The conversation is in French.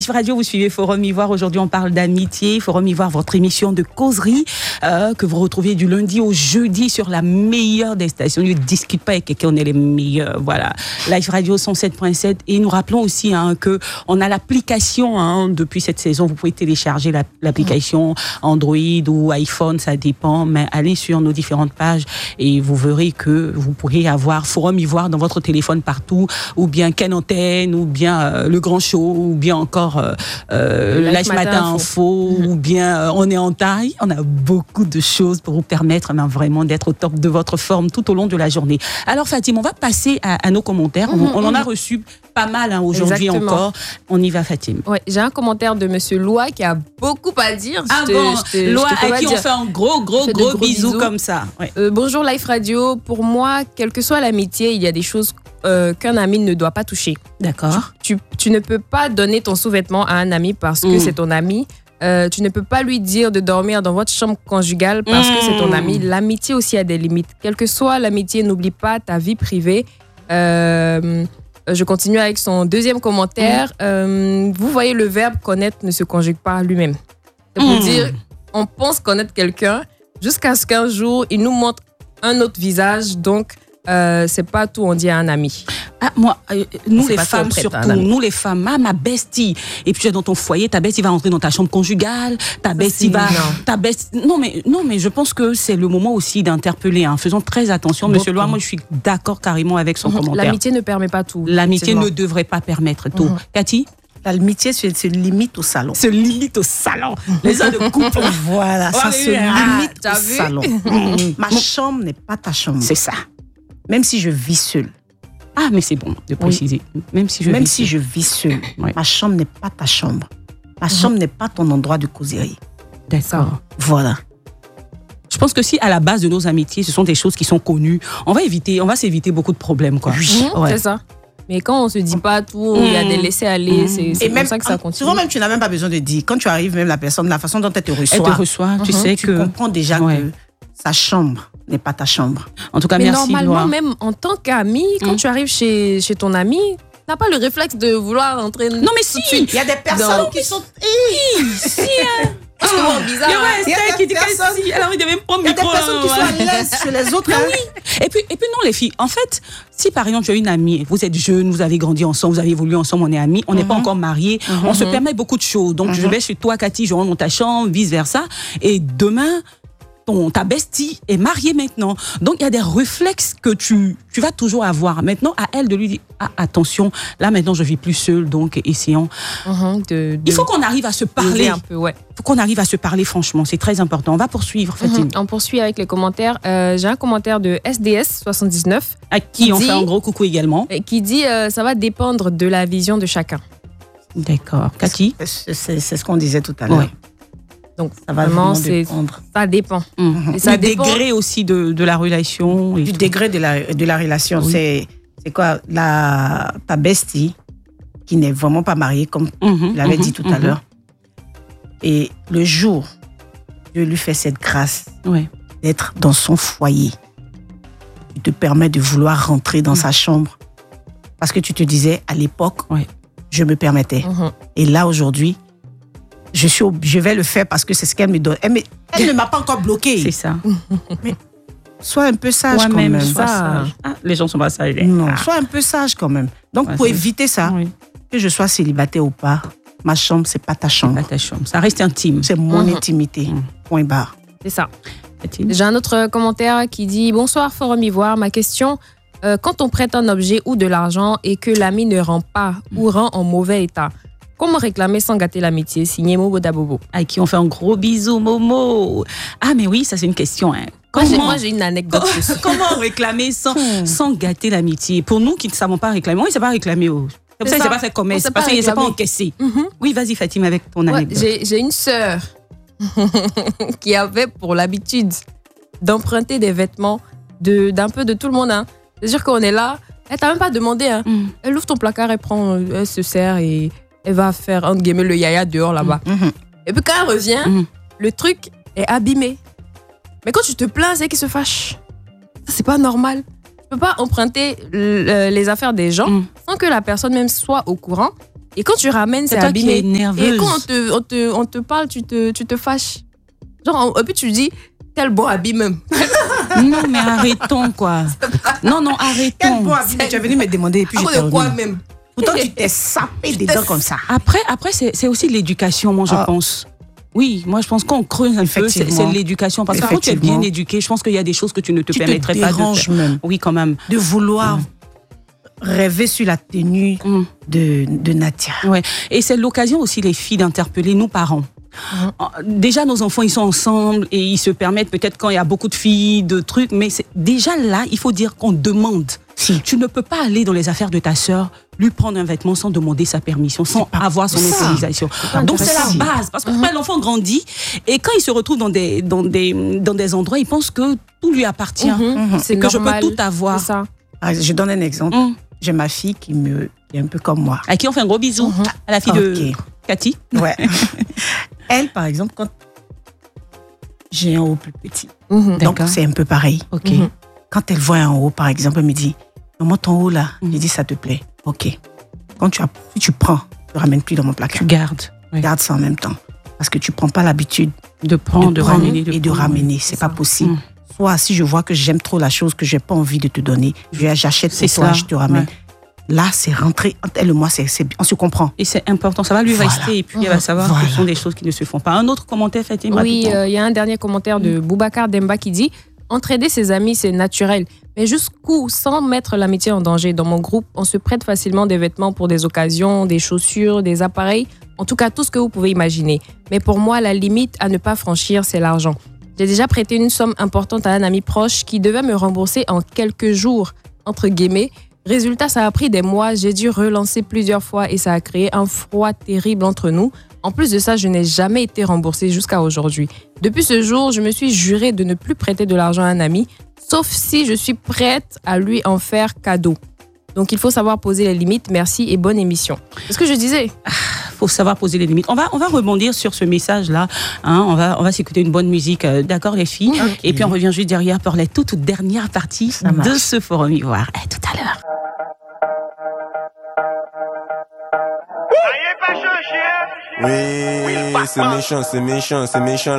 Radio, vous suivez Forum Ivoire. Aujourd'hui, on parle d'amitié. Forum Ivoire, votre émission de causerie que vous retrouvez du lundi au jeudi sur la meilleure des stations. Ne discute pas avec quelqu'un, on est les meilleurs. Voilà. Live Radio 107.7. Et nous rappelons aussi que on a l'application depuis cette saison. Vous pouvez télécharger l'application Android ou iPhone, ça dépend. Mais allez sur nos différentes pages et vous verrez que vous pourrez avoir Forum Ivoire dans votre téléphone partout, ou bien Ken Antenne, ou bien Le Grand Show, ou bien encore Live Matin Info, ou bien On est en taille. On a beaucoup de choses pour vous permettre vraiment d'être au top de votre forme tout au long de la journée. Alors Fatim, on va passer à nos commentaires. On en a reçu pas mal aujourd'hui. Exactement. Encore. On y va, Fatim. Ouais, j'ai un commentaire de Monsieur Loa qui a beaucoup à dire. Loa, à qui on fait un gros bisou comme ça. Ouais. Bonjour Live Radio. Pour moi, quelle que soit l'amitié, il y a des choses qu'un ami ne doit pas toucher. D'accord. Tu ne peux pas donner ton sous-vêtement à un ami parce que c'est ton ami. Tu ne peux pas lui dire de dormir dans votre chambre conjugale parce que c'est ton ami. L'amitié aussi a des limites. Quelle que soit l'amitié, n'oublie pas ta vie privée. Je continue avec son deuxième commentaire. Vous voyez, le verbe connaître ne se conjugue pas lui-même. Ça veut dire, on pense connaître quelqu'un jusqu'à ce qu'un jour, il nous montre un autre visage. Donc, c'est pas tout on dit à un ami. Nous les femmes surtout, nous les femmes, ma bestie. Et puis tu es dans ton foyer, ta bestie va rentrer dans ta chambre conjugale, ta bestie va, non mais je pense que c'est le moment aussi d'interpeller. Faisons très attention, Monsieur Loa. Moi je suis d'accord carrément avec son commentaire. L'amitié ne permet pas tout. L'amitié ne devrait pas permettre tout. Cathy? L'amitié se limite au salon. Se limite au salon. Les heures de couple. Voilà, ça se limite au salon. Ma chambre n'est pas ta chambre. C'est ça. Même si je vis seule. Ah, mais c'est bon de préciser. Même si je vis seule, ma chambre n'est pas ta chambre. Ma chambre n'est pas ton endroit de causerie. D'accord. Voilà. Je pense que si à la base de nos amitiés, ce sont des choses qui sont connues, on va s'éviter beaucoup de problèmes, quoi. Oui. C'est ça. Mais quand on se dit pas tout, il y a des laissés-aller, c'est comme ça que ça continue. Souvent même, tu n'as même pas besoin de dire. Quand tu arrives, même la personne, la façon dont elle te reçoit, tu sais que... Tu comprends déjà que sa chambre n'est pas ta chambre. En tout cas, mais merci, normalement, Loa. même en tant qu'ami, quand tu arrives chez ton ami, t'as pas le réflexe de vouloir entrer. Non, mais si! Il y a des personnes qui sont... Parce que bon, bizarre. Il y a des personnes qui sont à l'aise chez les autres. Et puis non, les filles. En fait, si par exemple tu as une amie, vous êtes jeune, vous avez grandi ensemble, vous avez évolué ensemble, on est amis, on n'est pas encore mariés, on se permet beaucoup de choses. Donc je vais chez toi, Cathy, je rentre dans ta chambre, vice versa. Et demain, ta bestie est mariée maintenant. Donc, il y a des réflexes que tu vas toujours avoir. Maintenant, à elle de lui dire, attention, là, maintenant, je vis plus seule, donc essayons. Il faut qu'on arrive à se parler. Un peu, ouais. Il faut qu'on arrive à se parler, franchement. C'est très important. On va poursuivre, Fatim. On poursuit avec les commentaires. J'ai un commentaire de SDS79. À qui on fait un gros coucou également. Qui dit, ça va dépendre de la vision de chacun. D'accord. Cathy? C'est ce qu'on disait tout à l'heure. Ouais. Donc, ça va vraiment dépendre. Ça dépend. Et ça dépend degré aussi de la relation. Du degré de la relation. Oui. C'est quoi ta bestie, qui n'est vraiment pas mariée, comme je l'avais dit tout à l'heure. Et le jour, Dieu lui fait cette grâce d'être dans son foyer. Il te permet de vouloir rentrer dans sa chambre. Parce que tu te disais, à l'époque, je me permettais. Et là, aujourd'hui, je vais le faire parce que c'est ce qu'elle me donne. Elle ne m'a pas encore bloqué. C'est ça. Mais sois un peu sage quand même. Sage. Les gens sont pas sages. Non, sois un peu sage quand même. Donc, pour éviter ça, que je sois célibataire ou pas, ma chambre, c'est pas ta chambre. C'est pas ta chambre. Ça reste intime. C'est mon intimité. Point barre. C'est ça. J'ai un autre commentaire qui dit « Bonsoir Forum Ivoire, ma question, quand on prête un objet ou de l'argent et que l'ami ne rend pas ou rend en mauvais état, comment réclamer sans gâter l'amitié? Signé Momo Dabobo. » À qui on fait un gros bisou, Momo. Ah, mais oui, ça c'est une question. Moi, j'ai une anecdote. Comment réclamer sans gâter l'amitié? Pour nous qui ne savons pas réclamer, on ne sait pas réclamer. C'est pour ça qu'il ne s'est pas fait commerce, parce qu'il ne s'est pas encaissé. Oui, vas-y Fatima avec ton anecdote. J'ai une sœur qui avait pour l'habitude d'emprunter des vêtements d'un peu de tout le monde. C'est-à-dire qu'on est là, elle t'a même pas demandé. Elle ouvre ton placard, elle se sert et elle va faire, entre guillemets, le yaya dehors là-bas. Et puis quand elle revient, le truc est abîmé. Mais quand tu te plains, c'est qu'il se fâche. Ça, c'est pas normal. Tu peux pas emprunter les affaires des gens sans que la personne même soit au courant. Et quand tu ramènes, c'est toi qui abîmé. es nerveuse. Et quand on te parle, tu te fâches. Genre, et puis tu dis, quel bon habit même. Non, mais arrêtons, quoi. Non, arrêtons. Quel beau habit, tu es venu me demander et puis je À t'ai cause de quoi remis. même? Pourtant, tu t'es sapé dedans comme ça. Après c'est aussi l'éducation, moi, je pense. Oui, moi, je pense qu'on creuse un peu, c'est l'éducation. Parce que quand tu es bien éduqué, je pense qu'il y a des choses que tu ne te permettrais pas de faire. Même. Oui, quand même. De vouloir rêver sur la tenue de Nadia. Ouais. Et c'est l'occasion aussi, les filles, d'interpeller nous, parents. Déjà, nos enfants, ils sont ensemble et ils se permettent peut-être quand il y a beaucoup de filles, de trucs, mais déjà là, il faut dire qu'on demande. Si. Tu ne peux pas aller dans les affaires de ta sœur, lui prendre un vêtement sans demander sa permission, sans avoir son autorisation. Donc c'est la base, parce que l'enfant grandit et quand il se retrouve dans des endroits, il pense que tout lui appartient, C'est que normal, je peux tout avoir. c'est ça. Je donne un exemple. J'ai ma fille qui est un peu comme moi. À qui on fait un gros bisou, à la fille de Cathy. Ouais. Elle, par exemple, quand j'ai un haut plus petit, donc c'est un peu pareil. Ok. Quand elle voit un haut, par exemple, elle me dit, maman, ton haut là, je dis, ça te plaît. Ok. Si tu prends, ne ramène plus dans mon placard. Tu gardes. Garde ça en même temps. Parce que tu ne prends pas l'habitude de prendre, de ramener. Et de ramener. C'est pas possible. Soit si je vois que j'aime trop la chose que j'ai pas envie de te donner, j'achète pour toi, je te ramène. Là, c'est rentré entre elle et moi, on se comprend. Et c'est important, ça va lui rester et puis elle va savoir que ce sont des choses qui ne se font pas. Un autre commentaire, Fatima? Oui, il y a un dernier commentaire de Boubacar Demba qui dit « Entraider ses amis, c'est naturel. Mais jusqu'où, sans mettre l'amitié en danger? Dans mon groupe, on se prête facilement des vêtements pour des occasions, des chaussures, des appareils, en tout cas tout ce que vous pouvez imaginer. Mais pour moi, la limite à ne pas franchir, c'est l'argent. J'ai déjà prêté une somme importante à un ami proche qui devait me rembourser en quelques jours, entre guillemets. Résultat, ça a pris des mois, j'ai dû relancer plusieurs fois et ça a créé un froid terrible entre nous. En plus de ça, je n'ai jamais été remboursée jusqu'à aujourd'hui. Depuis ce jour, je me suis jurée de ne plus prêter de l'argent à un ami, sauf si je suis prête à lui en faire cadeau. Donc, il faut savoir poser les limites. Merci et bonne émission. C'est ce que je disais. Faut savoir poser les limites. On va rebondir sur ce message-là. On va s'écouter une bonne musique. D'accord, les filles? Okay. Et puis, on revient juste derrière pour la toute dernière partie de ce Forum Ivoire. À tout à l'heure. Oui, c'est méchant, c'est méchant, c'est méchant.